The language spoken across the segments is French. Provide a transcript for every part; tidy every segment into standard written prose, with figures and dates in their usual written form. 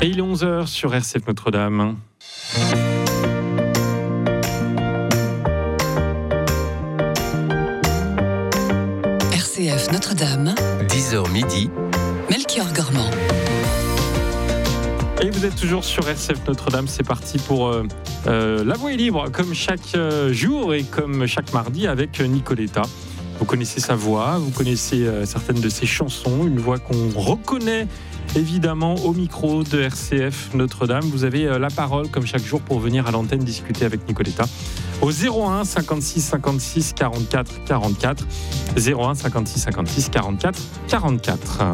Et il est 11h sur RCF Notre-Dame. RCF Notre-Dame, 10h midi, Melchior Gormand. Et vous êtes toujours sur RCF Notre-Dame, c'est parti pour La Voix est libre, comme chaque jour et comme chaque mardi avec Nicoletta. Vous connaissez sa voix, vous connaissez certaines de ses chansons, une voix qu'on reconnaît évidemment au micro de RCF Notre-Dame. Vous avez la parole comme chaque jour pour venir à l'antenne discuter avec Nicoletta au 01 56 56 44 44 01 56 56 44 44.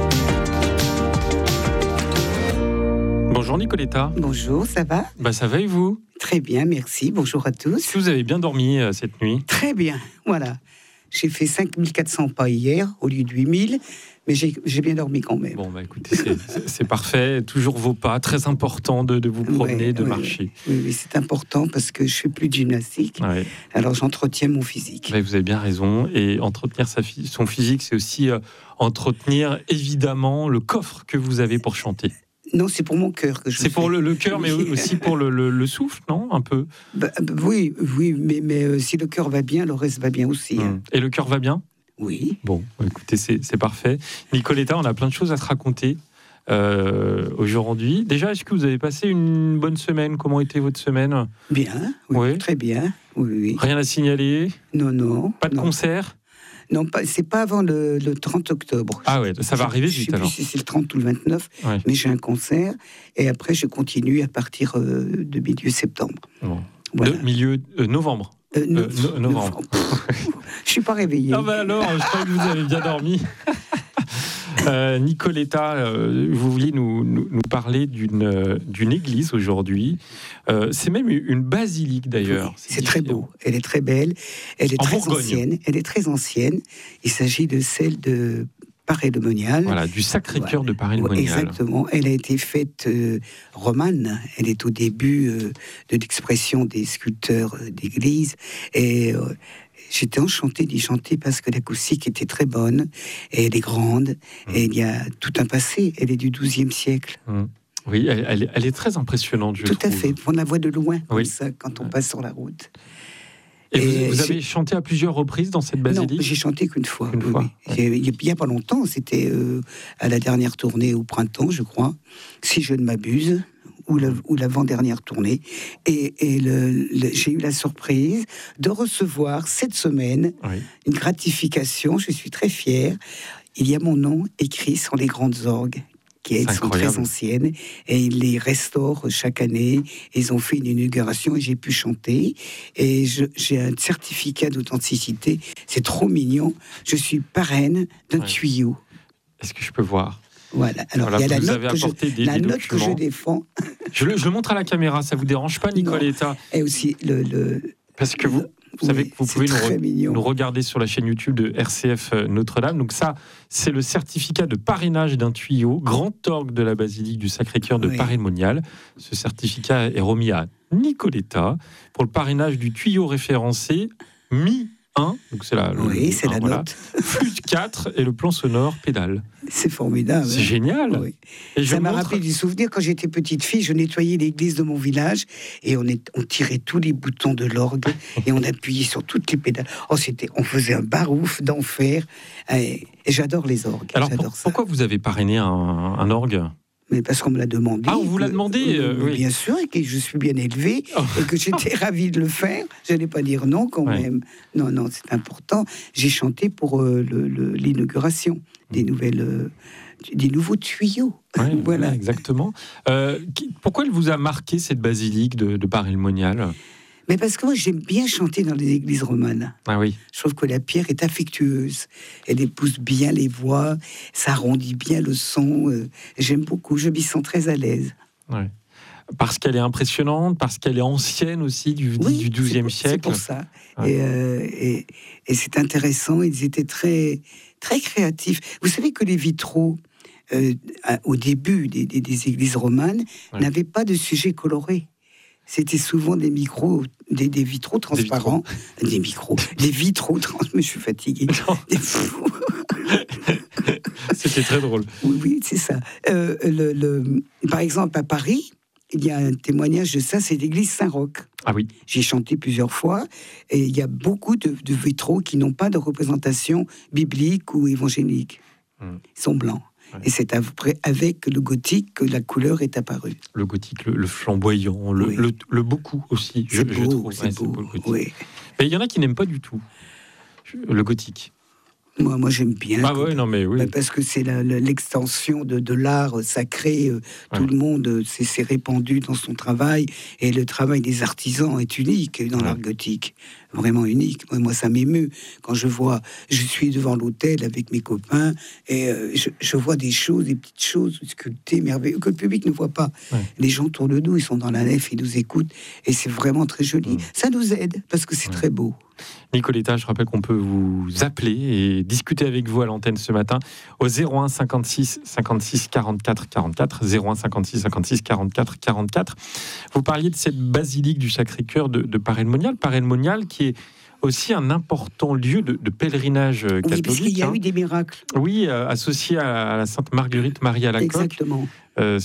Bonjour Nicoletta. Bonjour, ça va ? Ça va et vous ? Très bien, merci. Bonjour à tous. Est-ce que vous avez bien dormi cette nuit ? Très bien, voilà. J'ai fait 5400 pas hier au lieu de 8000, mais j'ai bien dormi quand même. Bon, écoutez, c'est parfait. Toujours vos pas, très important de vous promener, de marcher. Oui, c'est important parce que je fais plus de gymnastique. Ouais. Alors j'entretiens mon physique. Vous avez bien raison. Et entretenir son physique, c'est aussi entretenir évidemment le coffre que vous avez pour chanter. Non, c'est pour mon cœur que je C'est pour le cœur, mais aussi pour le souffle, non ? Un peu. Oui, mais si le cœur va bien, le reste va bien aussi. Hein. Et le cœur va bien ? Oui. Bon, écoutez, c'est parfait. Nicoletta, on a plein de choses à se raconter aujourd'hui. Déjà, est-ce que vous avez passé une bonne semaine ? Comment était votre semaine ? Bien, oui. Très bien. Oui. Rien à signaler ? Non. Pas de concert ? Non, c'est pas avant le 30 octobre. Ah ouais, ça va arriver vite alors. Je sais plus si c'est le 30 ou le 29, ouais. Mais j'ai un concert et après je continue à partir de milieu septembre. Bon. Voilà. De milieu novembre. Novembre. Je suis pas réveillée. Alors, je crois que vous avez bien dormi. Nicoletta, vous vouliez nous parler d'une église aujourd'hui. C'est même une basilique d'ailleurs. Oui, c'est très beau. Elle est très belle. Elle est très ancienne. Elle est très ancienne. Il s'agit de celle de Paray-le-Monial. Voilà, du Sacré-Cœur de Paray-le-Monial. Exactement. Elle a été faite romane. Elle est au début de l'expression des sculpteurs d'église. Et j'étais enchantée d'y chanter parce que l'acoustique était très bonne. Et elle est grande. Et il y a tout un passé. Elle est du XIIe siècle. Oui, elle est très impressionnante, je trouve. Tout à fait. On la voit de loin, oui. Comme ça, quand on passe sur la route. Et vous avez chanté à plusieurs reprises dans cette basilique ? Non, j'ai chanté qu'une fois. Une fois. Ouais. Il n'y a pas longtemps, c'était à la dernière tournée au printemps, je crois, si je ne m'abuse, ou l'avant-dernière tournée. Et j'ai eu la surprise de recevoir cette semaine une gratification. Je suis très fière. Il y a mon nom écrit sur les grandes orgues, qui sont très anciennes, et ils les restaurent chaque année. Ils ont fait une inauguration et j'ai pu chanter. Et j'ai un certificat d'authenticité. C'est trop mignon. Je suis parraine d'un tuyau. Est-ce que je peux voir ? Voilà. Alors, il y a la note que je défends. Je le montre à la caméra, ça vous dérange pas, Nicoletta ? Non. Et aussi Parce que vous savez que vous pouvez nous regarder sur la chaîne YouTube de RCF Notre-Dame. Donc ça, c'est le certificat de parrainage d'un tuyau, grand orgue de la basilique du Sacré-Cœur de Paray-le-Monial. Ce certificat est remis à Nicoletta pour le parrainage du tuyau référencé Mi 1. Donc c'est la note. Flûte 4 et le plan sonore pédale. C'est formidable. C'est génial. Oui. Et ça m'a rappelé du souvenir quand j'étais petite fille, je nettoyais l'église de mon village et on tirait tous les boutons de l'orgue et on appuyait sur toutes les pédales. On faisait un barouf d'enfer et j'adore les orgues. Alors pourquoi vous avez parrainé un orgue ? Mais parce qu'on me l'a demandé. Ah, on vous l'a demandé oui. Bien sûr, et que je suis bien élevée, et que j'étais ravie de le faire. Je n'allais pas dire non, quand même. Non, c'est important. J'ai chanté pour l'inauguration des nouveaux tuyaux. Voilà, exactement. Pourquoi elle vous a marqué, cette basilique de Paray-le-Monial ? Mais parce que moi, j'aime bien chanter dans les églises romanes. Ah oui. Je trouve que la pierre est affectueuse. Elle épouse bien les voix, ça arrondit bien le son. J'aime beaucoup, je m'y sens très à l'aise. Ouais. Parce qu'elle est impressionnante, parce qu'elle est ancienne aussi, du XIIe siècle. C'est pour ça. Ouais. Et c'est intéressant, ils étaient très, très créatifs. Vous savez que les vitraux, au début des églises romanes, n'avaient pas de sujet coloré. C'était souvent des vitraux transparents. Des vitraux transparents. Je suis fatiguée. C'est très drôle. Oui, c'est ça. Par exemple, à Paris, il y a un témoignage de ça, c'est l'église Saint-Roch. Ah oui. J'ai chanté plusieurs fois, et il y a beaucoup de vitraux qui n'ont pas de représentation biblique ou évangélique. Ils sont blancs. Ouais. Et c'est après, avec le gothique, que la couleur est apparue. Le gothique, le flamboyant, le beaucoup aussi, je trouve. C'est beau, oui. Mais il y en a qui n'aiment pas du tout le gothique. Moi, j'aime bien. Ah ouais, non, mais oui. Parce que c'est l'extension de l'art sacré. Tout le monde s'est répandu dans son travail. Et le travail des artisans est unique dans l'art gothique. Vraiment unique. Moi, ça m'émeut. Quand je suis devant l'autel avec mes copains et je vois des petites choses sculptées, merveilleuses, que le public ne voit pas. Ouais. Les gens tournent le dos, ils sont dans la nef, ils nous écoutent. Et c'est vraiment très joli. Ça nous aide parce que c'est très beau. Nicoletta, je rappelle qu'on peut vous appeler et discuter avec vous à l'antenne ce matin au 01 56 56 44 44, 01 56 56 44 44. Vous parliez de cette basilique du Sacré-Cœur de Paray-le-Monial. Paray-le-Monial qui est aussi un important lieu de pèlerinage catholique. Oui, parce qu'il y a eu des miracles. Oui, associé à la Sainte Marguerite Marie à la Coque. Exactement.